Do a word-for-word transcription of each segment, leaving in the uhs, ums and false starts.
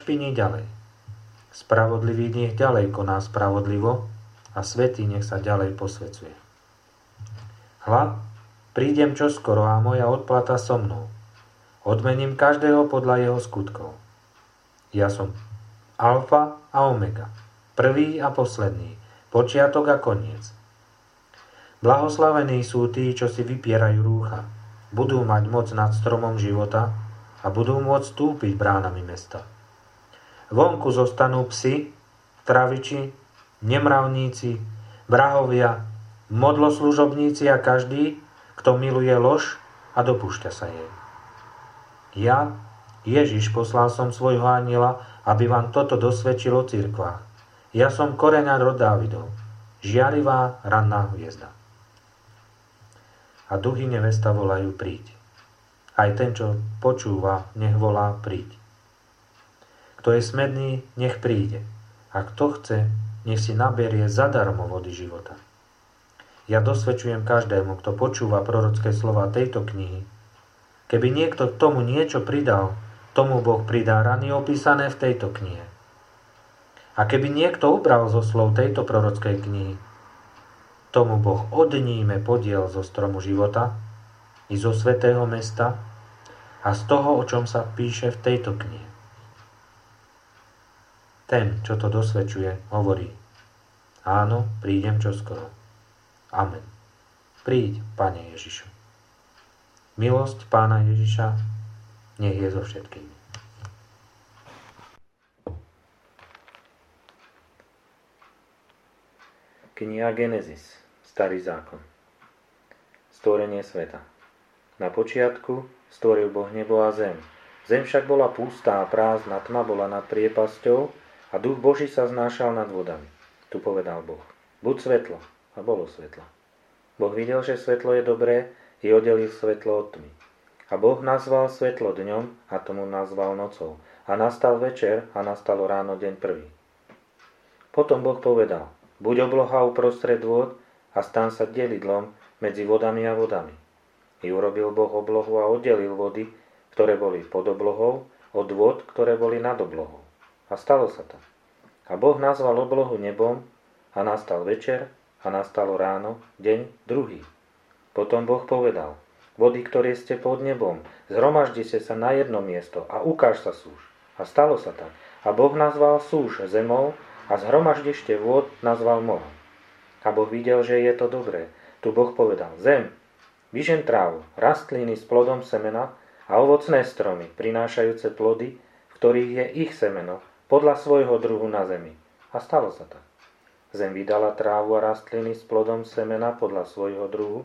špiní ďalej. Spravodlivý nech ďalej koná spravodlivo a svätý nech sa ďalej posvecuje. Hľa, prídem čoskoro a moja odplata so mnou. Odmením každého podľa jeho skutkov. Ja som alfa a omega, prvý a posledný, počiatok a koniec. Blahoslavení sú tí, čo si vypierajú rúcha. Budú mať moc nad stromom života a budú môcť vstúpiť bránami mesta. Vonku zostanú psi, traviči, nemravníci, vrahovia, modloslužobníci a každý, kto miluje lož a dopúšťa sa jej. Ja, Ježiš, poslal som svojho anjela, aby vám toto dosvedčil o cirkvách. Ja som koreň a rod Dávidov, žiarivá ranná hviezda. A duchy nevesta volajú príď. Aj ten, čo počúva, nech volá príď. Kto je smedný, nech príde. A kto chce, nech si naberie zadarmo vody života. Ja dosvedčujem každému, kto počúva prorocké slova tejto knihy. Keby niekto k tomu niečo pridal, tomu Boh pridá rany opísané v tejto knihe. A keby niekto ubral zo slov tejto prorockej knihy, tomu Boh odníme podiel zo stromu života i zo svätého mesta a z toho, o čom sa píše v tejto knihe. Ten, čo to dosvedčuje, hovorí: áno, prídem čoskoro. Amen. Príď, Pane Ježišu. Milosť Pána Ježiša nech je so všetkými. Kniha Genesis, Starý zákon. Stvorenie sveta. Na počiatku stvoril Boh nebo a zem. Zem však bola pustá a prázdna, tma bola nad priepasťou a duch Boží sa znášal nad vodami. Tu povedal Boh: buď svetlo, a bolo svetlo. Boh videl, že svetlo je dobré, i oddelil svetlo od tmy. A Boh nazval svetlo dňom a tomu nazval nocou. A nastal večer a nastalo ráno deň prvý. Potom Boh povedal: buď obloha uprostred vôd a stan sa delidlom medzi vodami a vodami. I urobil Boh oblohu a oddelil vody, ktoré boli pod oblohou, od vôd, ktoré boli nad oblohou. A stalo sa tak. A Boh nazval oblohu nebom a nastal večer a nastalo ráno, deň druhý. Potom Boh povedal: vody, ktoré ste pod nebom, zhromaždite sa na jedno miesto a ukáž sa súš. A stalo sa tak. A Boh nazval súš zemou a zhromaždište vôd nazval morom. A Boh videl, že je to dobré. Tu Boh povedal: zem, vyžen trávu, rastliny s plodom semena a ovocné stromy, prinášajúce plody, v ktorých je ich semeno, podľa svojho druhu na zemi. A stalo sa tak. Zem vydala trávu a rastliny s plodom semena podľa svojho druhu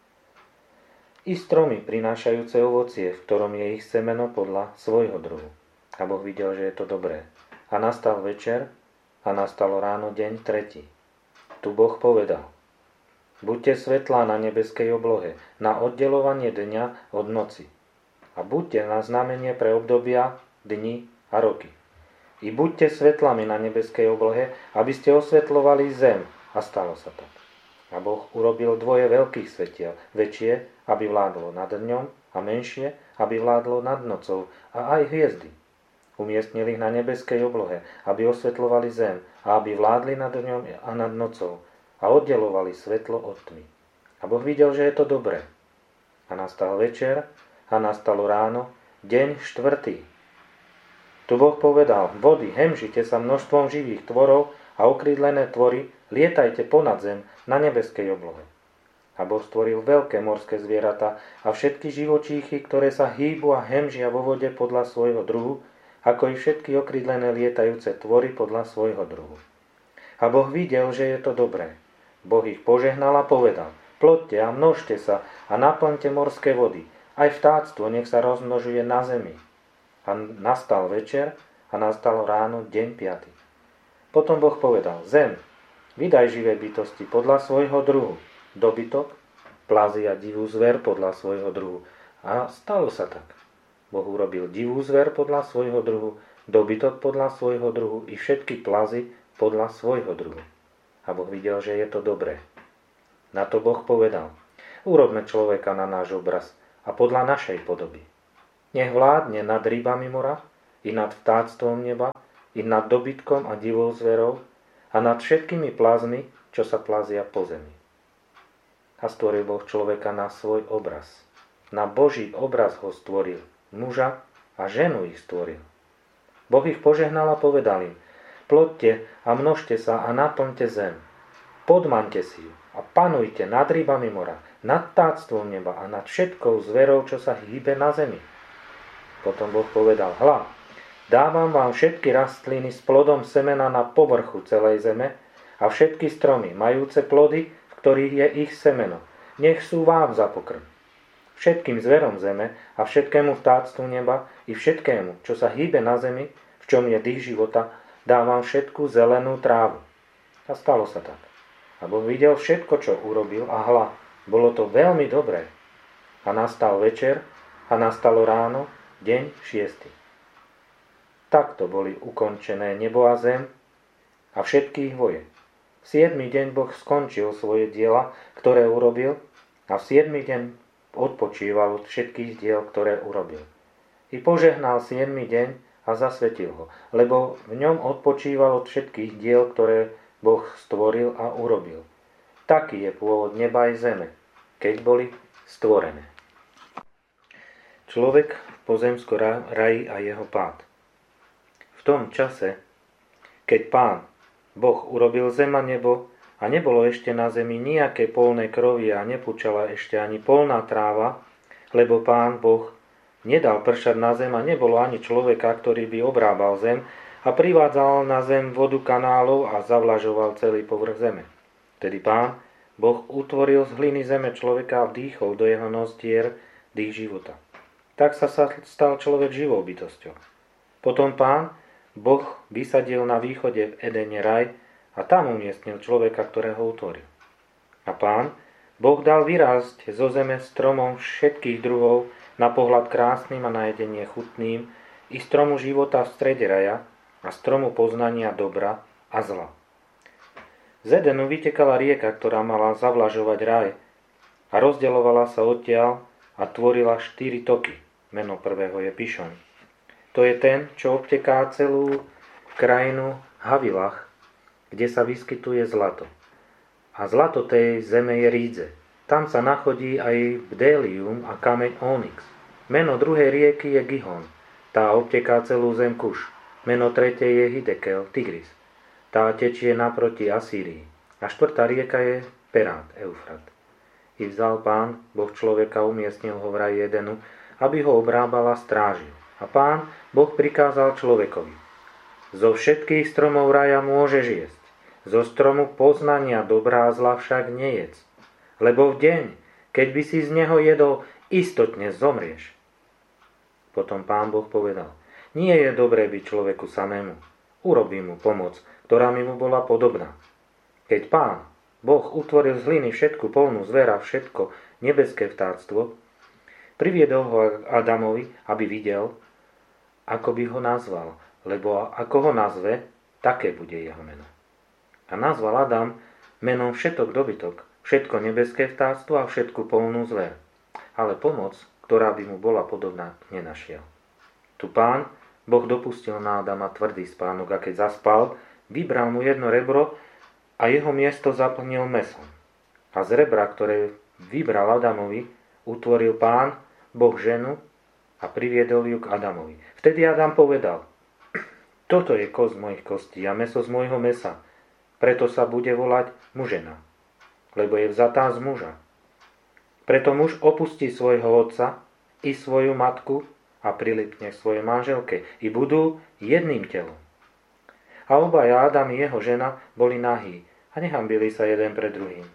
i stromy prinášajúce ovocie, v ktorom je ich semeno podľa svojho druhu. A Boh videl, že je to dobré. A nastal večer a nastalo ráno deň tretí. Tu Boh povedal: buďte svetlá na nebeskej oblohe, na oddelovanie dňa od noci. A buďte na znamenie pre obdobia, dni a roky. I buďte svetlami na nebeskej oblohe, aby ste osvetľovali zem. A stalo sa tak. A Boh urobil dvoje veľkých svetiel, väčšie, aby vládlo nad dňom, a menšie, aby vládlo nad nocou, a aj hviezdy. Umiestnil ich na nebeskej oblohe, aby osvetľovali zem, a aby vládli nad dňom a nad nocou, a oddelovali svetlo od tmy. A Boh videl, že je to dobré. A nastal večer, a nastalo ráno, deň štvrtý. Tu Boh povedal: vody, hemžite sa množstvom živých tvorov a okrídlené tvory, lietajte ponad zem na nebeskej oblohe. A Boh stvoril veľké morské zvieratá a všetky živočíchy, ktoré sa hýbu a hemžia vo vode podľa svojho druhu, ako i všetky okrídlené lietajúce tvory podľa svojho druhu. A Boh videl, že je to dobré. Boh ich požehnal a povedal: plodte a množte sa a naplňte morské vody, aj vtáctvo nech sa rozmnožuje na zemi. A nastal večer a nastalo ráno deň piaty. Potom Boh povedal: zem, vydaj živé bytosti podľa svojho druhu, dobytok, plazy a divú zver podľa svojho druhu. A stalo sa tak. Boh urobil divú zver podľa svojho druhu, dobytok podľa svojho druhu i všetky plazy podľa svojho druhu. A Boh videl, že je to dobré. Na to Boh povedal: urobme človeka na náš obraz a podľa našej podoby. Nech vládne nad rybami mora i nad vtáctvom neba, i nad dobytkom a divou zverou, a nad všetkými plazmi, čo sa plazia po zemi. A stvoril Boh človeka na svoj obraz. Na Boží obraz ho stvoril, muža a ženu ich stvoril. Boh ich požehnal a povedal im: plodte a množte sa a naplňte zem. Podmaňte si ju a panujte nad rybami mora, nad vtáctvom neba a nad všetkou zverou, čo sa hýbe na zemi. Potom Boh povedal: hľa, dávam vám všetky rastliny s plodom semena na povrchu celej zeme a všetky stromy, majúce plody, v ktorých je ich semeno. Nech sú vám za pokrm. Všetkým zverom zeme a všetkému vtáctvu neba i všetkému, čo sa hýbe na zemi, v čom je dých života, dávam všetku zelenú trávu. A stalo sa tak. A Boh videl všetko, čo urobil, a hľa, bolo to veľmi dobré. A nastal večer a nastalo ráno, deň šiesty. Takto boli ukončené nebo a zem a všetky ich voje. V siedmy deň Boh skončil svoje diela, ktoré urobil, a v siedmy deň odpočíval od všetkých diel, ktoré urobil. I požehnal siedmy deň a zasvetil ho, lebo v ňom odpočíval od všetkých diel, ktoré Boh stvoril a urobil. Taký je pôvod neba aj zeme, keď boli stvorené. Človek v pozemskom raji a jeho pád. V tom čase, keď Pán Boh urobil zem a nebo a nebolo ešte na zemi nejaké polné krovy a nepúčala ešte ani polná tráva, lebo Pán Boh nedal pršať na zem a nebolo ani človeka, ktorý by obrábal zem a privádzal na zem vodu kanálov a zavlažoval celý povrch zeme. Tedy Pán Boh utvoril z hliny zeme človeka a vdýchol do jeho nostier dých života. Tak sa stal človek živou bytosťou. Potom Pán Boh vysadil na východe v Edene raj a tam umiestnil človeka, ktorého utvoril. A Pán Boh dal vyrásť zo zeme stromom všetkých druhov, na pohľad krásnym a na jedenie chutným, i stromu života v strede raja a stromu poznania dobra a zla. Z Edenu vytekala rieka, ktorá mala zavlažovať raj, a rozdeľovala sa odtiaľ a tvorila štyri toky. Meno prvého je Pišon. To je ten, čo obteká celú krajinu Havilach, kde sa vyskytuje zlato. A zlato tej zeme je rídze. Tam sa nachodí aj bdélium a kameň onyx. Meno druhej rieky je Gihon. Tá obteká celú zem Kuš. Meno tretej je Hidekel, Tigris. Tá tečie naproti Asýrii. A štvrtá rieka je Perát, Eufrat. I vzal Pán Boh človeka, umiestnil ho v raji Edenu, aby ho obrábal a strážil. A Pán Boh prikázal človekovi: zo všetkých stromov raja môžeš jesť, zo stromu poznania dobrá a zla však nejedz, lebo v deň, keď by si z neho jedol, istotne zomrieš. Potom Pán Boh povedal: nie je dobré byť človeku samému, urobím mu pomoc, ktorá mi mu bola podobná. Keď Pán Boh utvoril z hliny všetku polnú zver a všetko nebeské vtáctvo, priviedol ho Adamovi, aby videl, ako by ho nazval, lebo ako ho nazve, také bude jeho meno. A nazval Adam menom všetok dobytok, všetko nebeské vtáctvo a všetku polnú zver. Ale pomoc, ktorá by mu bola podobná, nenašiel. Tu Pán Boh dopustil na Adama tvrdý spánok, a keď zaspal, vybral mu jedno rebro a jeho miesto zaplnil mäsom. A z rebra, ktoré vybral Adamovi, utvoril Pán Boh ženu a priviedol ju k Adamovi. Vtedy Adam povedal: toto je kosť mojich kostí a mäso z môjho mäsa, preto sa bude volať mužena, lebo je vzatá z muža. Preto muž opustí svojho otca i svoju matku a prilipne k svojej manželke, i budú jedným telom. A obaja, Adam i jeho žena, boli nahí a nehambili sa jeden pred druhým.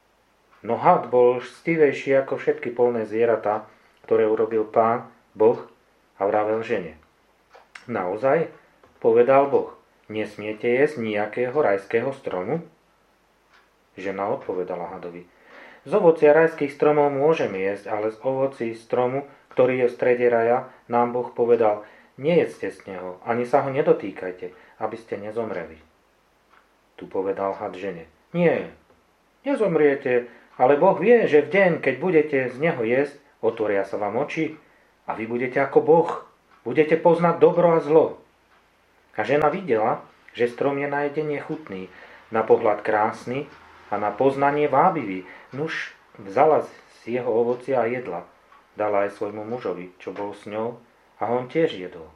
No had bol stivejší ako všetky polné zvieratá, ktoré urobil Pán Boh, a vravel žene: naozaj, povedal Boh, nesmiete jesť nejakého rajského stromu? Žena odpovedala hadovi: z ovocia rajských stromov môžeme jesť, ale z ovocí stromu, ktorý je v strede raja, nám Boh povedal: nejedzte z neho, ani sa ho nedotýkajte, aby ste nezomreli. Tu povedal had žene: nie, nezomriete, ale Boh vie, že v deň, keď budete z neho jesť, otvoria sa vám oči a vy budete ako Boh, budete poznať dobro a zlo. A žena videla, že strom je na jedenie chutný, na pohľad krásny a na poznanie vábivý. Nuž vzala z jeho ovocia a jedla. Dala aj svojmu mužovi, čo bol s ňou, a on tiež jedol.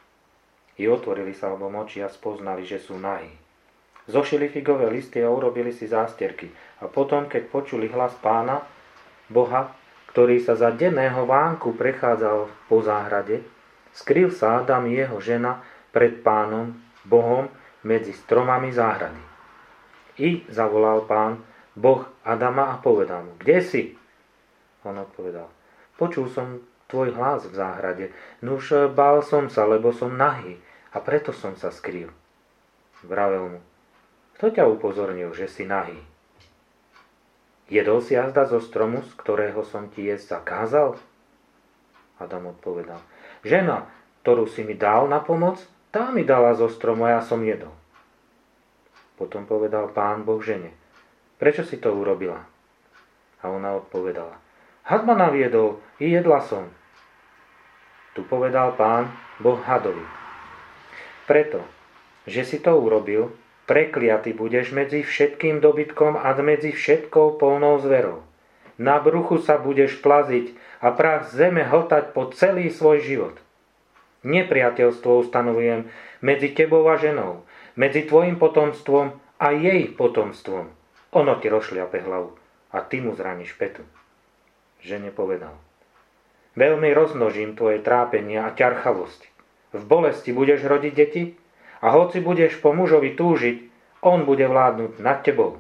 I otvorili sa obom oči a spoznali, že sú nahí. Zošili figové listy a urobili si zásterky. A potom, keď počuli hlas Pána, Boha, ktorý sa za denného vánku prechádzal po záhrade, skryl sa Adam i jeho žena pred Pánom, Bohom, medzi stromami záhrady. I zavolal Pán, Boh Adama a povedal mu, kde si? On odpovedal, počul som tvoj hlas v záhrade, nuž bál som sa, lebo som nahý a preto som sa skryl. Vravel mu, kto ťa upozornil, že si nahý? Jedol si jazda zo stromu, z ktorého som ti jesť zakázal? Adam odpovedal, žena, ktorú si mi dal na pomoc, tá mi dala zo stromu a ja som jedol. Potom povedal Pán Boh žene, prečo si to urobila? A ona odpovedala, had ma naviedol, i jedla som. Tu povedal Pán Boh hadovi, preto, že si to urobil, prekliaty budeš medzi všetkým dobytkom a medzi všetkou polnou zverou. Na bruchu sa budeš plaziť a prach zeme hltať po celý svoj život. Nepriateľstvo ustanovujem medzi tebou a ženou, medzi tvojim potomstvom a jej potomstvom. Ono ti rozšliape hlavu a ty mu zraníš petu. Žene povedal, veľmi rozmnožím tvoje trápenie a ťarchavosť. V bolesti budeš rodiť deti a hoci budeš po mužovi túžiť, on bude vládnuť nad tebou.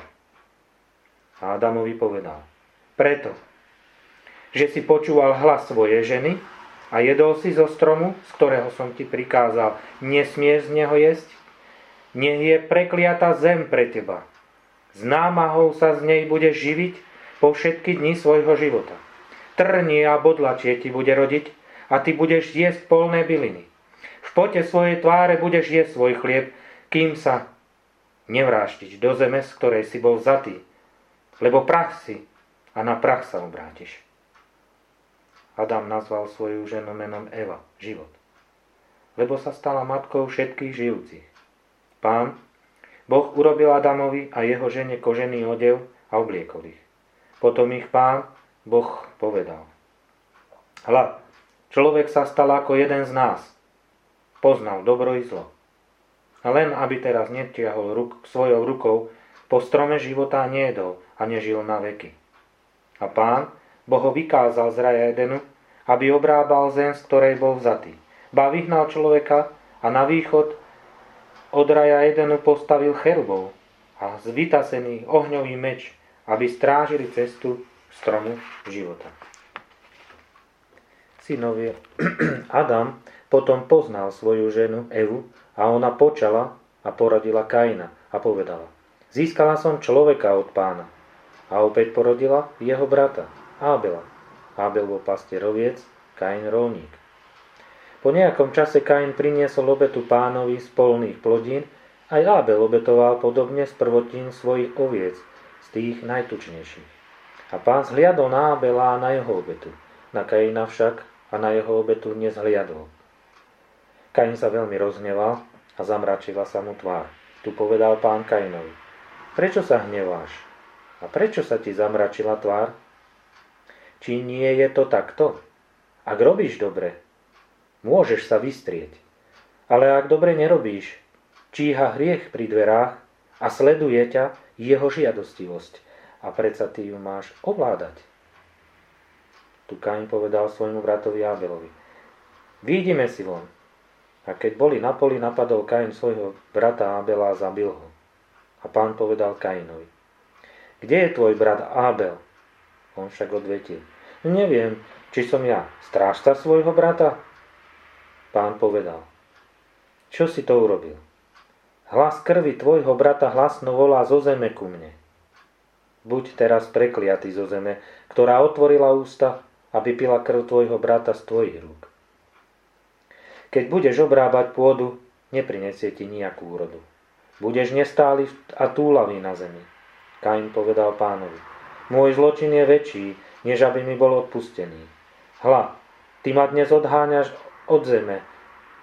A Adamovi povedal, preto, že si počúval hlas svojej ženy a jedol si zo stromu, z ktorého som ti prikázal, nesmieš z neho jesť, nech je prekliatá zem pre teba. S námahou sa z nej budeš živiť po všetky dni svojho života. Trnie a bodlačie ti bude rodiť a ty budeš jesť polné byliny. V pote svojej tváre budeš jesť svoj chlieb, kým sa nevráštiš do zeme, z ktorej si bol vzatý, lebo prach si a na prach sa obrátiš. Adam nazval svoju ženu menom Eva, život, lebo sa stala matkou všetkých žijúcich. Pán Boh urobil Adamovi a jeho žene kožený odev a obliekol ich. Potom ich Pán Boh povedal, hľa, človek sa stal ako jeden z nás, poznal dobro i zlo. A len aby teraz netiahol ruk, svojou rukou po strome života nejedol a nežil na veky. A Pán Boh ho vykázal z raja Edenu, aby obrábal zem, z ktorej bol vzatý. Ba vyhnal človeka a na východ od raja Edenu postavil cherubov a zvytasený ohňový meč, aby strážili cestu stromu života. Synovia Adam potom poznal svoju ženu Evu a ona počala a porodila Kaina a povedala, získala som človeka od Pána. A opäť porodila jeho brata Ábela. Ábel bol pastieroviec, Kain rolník. Po nejakom čase Kain priniesol obetu Pánovi z polných plodín, aj Ábel obetoval podobne z prvotín svojich oviec, z tých najtučnejších. A Pán zhliadol na Ábela a na jeho obetu, na Kaina však a na jeho obetu nezhliadol. Kain sa veľmi rozhneval a zamračila sa mu tvár. Tu povedal Pán Kainovi, prečo sa hneváš? A prečo sa ti zamračila tvár? Či nie je to takto? Ak robíš dobre, môžeš sa vystrieť. Ale ak dobre nerobíš, číha hriech pri dverách a sleduje ťa jeho žiadostivosť. A predsa ty ju máš ovládať. Tu Kain povedal svojmu bratovi Ábelovi, výjdime si von. A keď boli na poli, napadol Kain svojho brata Ábela a zabil ho. A Pán povedal Kainovi, kde je tvoj brat Ábel? On však odvetil, neviem, či som ja strážca svojho brata? Pán povedal, čo si to urobil? Hlas krvi tvojho brata hlasno volá zo zeme ku mne. Buď teraz prekliatý zo zeme, ktorá otvorila ústa, aby pila krv tvojho brata z tvojich rúk. Keď budeš obrábať pôdu, neprinesie ti nejakú úrodu. Budeš nestály a túlavý na zemi. Kain povedal Pánovi, môj zločin je väčší, než aby mi bol odpustený. Hľa, ty ma dnes odháňaš od zeme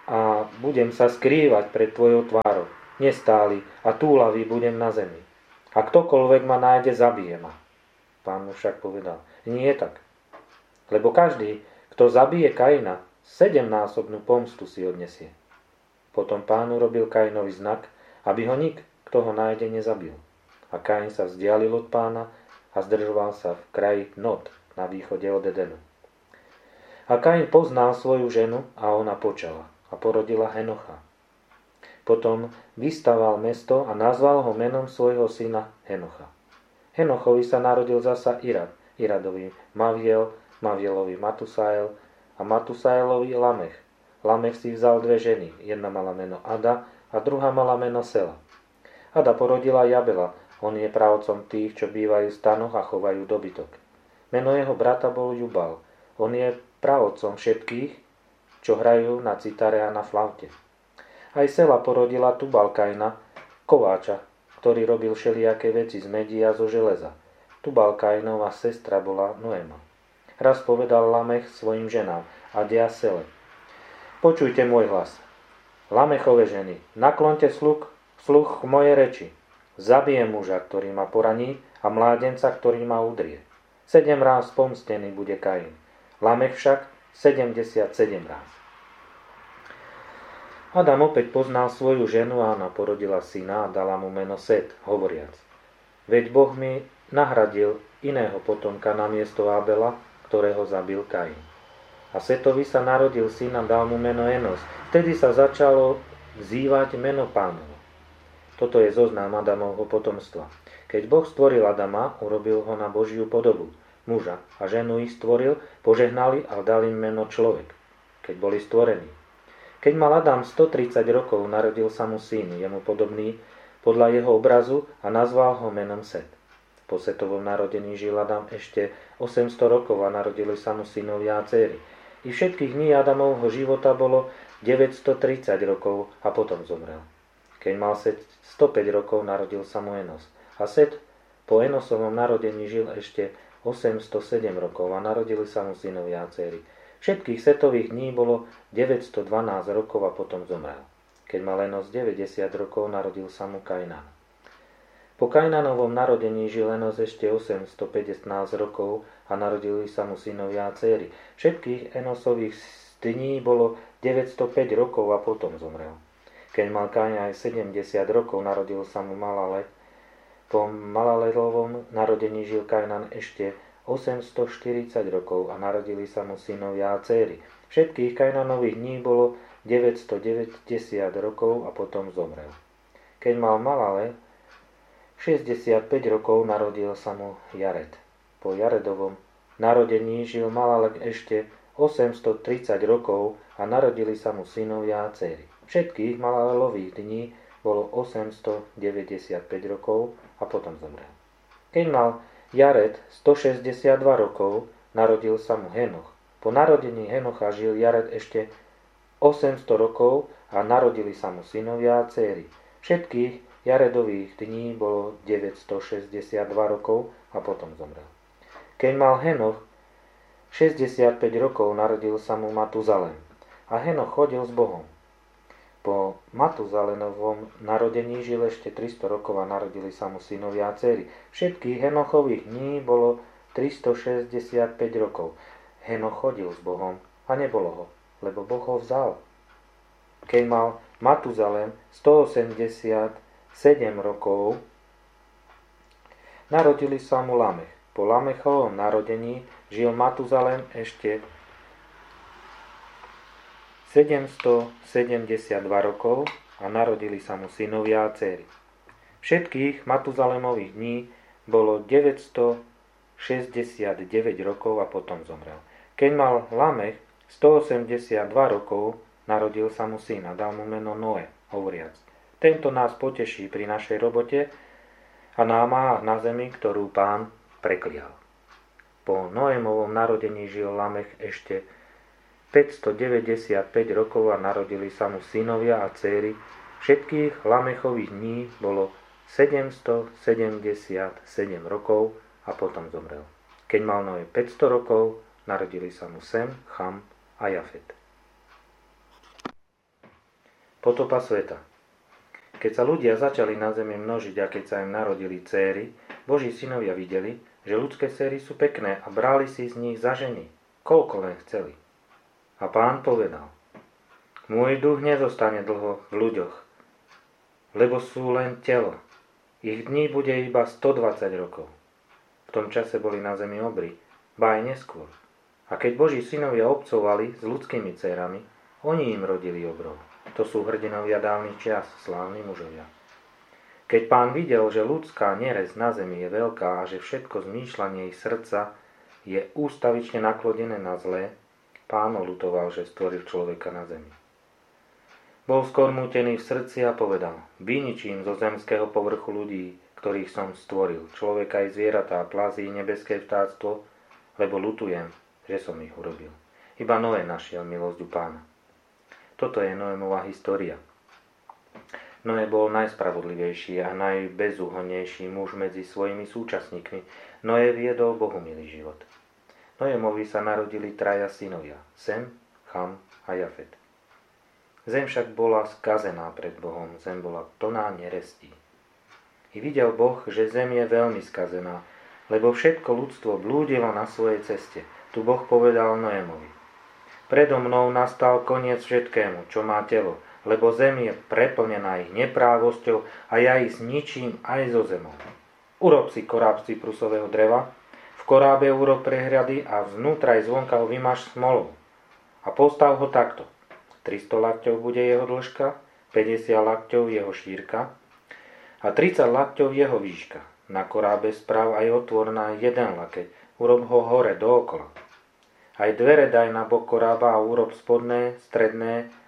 a budem sa skrývať pred tvojou tvárou. Nestály a túlavý budem na zemi. A ktokoľvek ma nájde, zabije ma. Pán mu však povedal, nie je tak. Lebo každý, kto zabije Kaina, sedemnásobnú pomstu si odnesie. Potom Pán urobil Kainovi znak, aby ho nik, kto ho nájde, nezabil. A Kain sa vzdialil od Pána a zdržoval sa v kraji Nod na východe od Edenu. A Kain poznal svoju ženu a ona počala a porodila Henocha. Potom vystaval mesto a nazval ho menom svojho syna Henocha. Henochovi sa narodil zasa Irad, Iradovi Maviel, Mavielovi Matusael a Matusaelovi Lamech. Lamech si vzal dve ženy, jedna mala meno Ada a druhá mala meno Sela. Ada porodila Jabela, on je pravcom tých, čo bývajú v stanoch a chovajú dobytok. Meno jeho brata bol Jubal, on je pravcom všetkých, čo hrajú na citare a na flaute. Aj Sela porodila Tubalkaina, kováča, ktorý robil všelijaké veci z medí a zo železa. Tubalkainova sestra bola Noema. Raz povedal Lamech svojim ženám, Adia Sele: Počujte môj hlas. Lamechove ženy, naklonte sluch, sluch k mojej reči. Zabijem muža, ktorý ma poraní, a mládenca, ktorý ma udrie. Sedem ráz pomstený bude Kain. Lamech však sedemdesiatsedem ráz. Adam opäť poznal svoju ženu a ona porodila syna a dala mu meno Set, hovoriac: Veď Boh mi nahradil iného potomka namiesto Abela, ktorého zabil Kain. A Setovi sa narodil syn a dal mu meno Enos. Vtedy sa začalo vzývať meno Pánovo. Toto je zoznam Adamovho potomstva. Keď Boh stvoril Adama, urobil ho na Božiu podobu. Muža a ženu ich stvoril, požehnali a dal im meno človek, keď boli stvorení. Keď mal Adam stotridsať rokov, narodil sa mu syn, jemu podobný, podľa jeho obrazu, a nazval ho menom Set. Po Setovom narodení žil Adam ešte osemsto rokov a narodili sa mu synovia a dcéry. I všetkých dní Adamovho života bolo deväťstotridsať rokov a potom zomrel. Keď mal Set stopäť rokov, narodil sa mu Enos. A Set po Enosovom narodení žil ešte osemstosedem rokov a narodili sa mu synovia a dcéry. Všetkých Setových dní bolo deväťstodvanásť rokov a potom zomrel. Keď mal Enos deväťdesiat rokov, narodil sa mu Kainan. Po Kainanovom narodení žil Enos ešte osemstopätnásť rokov a narodili sa mu synovia a dcéry. Všetkých Enosových dní bolo deväťstopäť rokov a potom zomrel. Keď mal Kain aj sedemdesiat rokov, narodil sa mu Malalel. Po Malalelovom narodení žil Kainan ešte osemstoštyridsať rokov a narodili sa mu synovia a dcéry. Všetkých Kainanových dní bolo deväťstodeväťdesiat rokov a potom zomrel. Keď mal Malalel šesťdesiatpäť rokov, narodil sa mu Jared. Po Jaredovom narodení žil Malalel ešte osemstotridsať rokov a narodili sa mu synovia a dcéry. Všetkých Malalelových dní bolo osemstodeväťdesiatpäť rokov a potom zomrel. Keď mal Jared stošesťdesiatdva rokov, narodil sa mu Henoch. Po narodení Henocha žil Jared ešte osemsto rokov a narodili sa mu synovia a dcéry. Všetkých Jaredových dní bolo deväťstošesťdesiatdva rokov a potom zomrel. Keď mal Henoch šesťdesiatpäť rokov, narodil sa mu Matuzalem. A Henoch chodil s Bohom. Po Matuzalenovom narodení žil ešte tristo rokov a narodili sa mu synovia a dcéry. Všetkých Henochových dní bolo tristošesťdesiatpäť rokov. Henoch chodil s Bohom a nebolo ho, lebo Boh ho vzal. Keď mal Matuzalem stoosemdesiatsedem rokov, narodili sa mu Lamech. Po Lamechovom narodení žil Matuzalem ešte sedemstosedemdesiatdva rokov a narodili sa mu synovia a dcéry. Všetkých Matuzalemových dní bolo deväťstošesťdesiatdeväť rokov a potom zomrel. Keď mal Lamech stoosemdesiatdva rokov, narodil sa mu syn a dal mu meno Noé, hovoriac: Tento nás poteší pri našej robote a námahách na zemi, ktorú Pán preklial. Po Noémovom narodení žil Lamech ešte päťstodeväťdesiatpäť rokov a narodili sa mu synovia a dcéry. Všetkých Lamechových dní bolo sedemstosedemdesiatsedem rokov a potom zomrel. Keď mal Noé päťsto rokov, narodili sa mu Sem, Cham a Jafet. Potopa sveta. Keď sa ľudia začali na zemi množiť a keď sa im narodili céry, Boží synovia videli, že ľudské céry sú pekné a brali si z nich za ženy, koľko len chceli. A Pán povedal: Môj duch nezostane dlho v ľuďoch, lebo sú len telo. Ich dní bude iba stodvadsať rokov. V tom čase boli na zemi obry, ba aj neskôr. A keď Boží synovia obcovali s ľudskými dcérami, oni im rodili obrov. To sú hrdinovia dávnych čias, slávni mužovia. Keď Pán videl, že ľudská nerez na zemi je veľká a že všetko zmýšľanie ich srdca je ústavične naklonené na zlé, Pán oľutoval, že stvoril človeka na zemi. Bol skormútený v srdci a povedal: Vyničím zo zemského povrchu ľudí, ktorých som stvoril, človeka i zvieratá, plazy, nebeské vtáctvo, lebo ľutujem, že som ich urobil. Iba Noé našiel milosť u Pána. Toto je Noémova história. Noé bol najspravodlivejší a najbezúhonnejší muž medzi svojimi súčasníkmi. Noé viedol bohumilý život. Noémovi sa narodili traja synovia, Sem, Cham a Jafet. Zem však bola skazená pred Bohom, zem bola plná nerestí. I videl Boh, že zem je veľmi skazená, lebo všetko ľudstvo blúdilo na svojej ceste. Tu Boh povedal Noémovi: Predo mnou nastal koniec všetkému, čo má telo, lebo zem je preplnená ich neprávosťou a ja ich zničím aj zo zemou. Urob si koráb z cyprusového dreva, v korábe urob prehľady a vnútra aj zvonka ho vymaž smolou. A postav ho takto. tristo lakťov bude jeho dĺžka, päťdesiat lakťov jeho šírka a tridsať lakťov jeho výška. Na korábe sprav aj otvor na jeden lakeť, urob ho hore dookola. Aj dvere daj na bok korába a urob spodné, stredné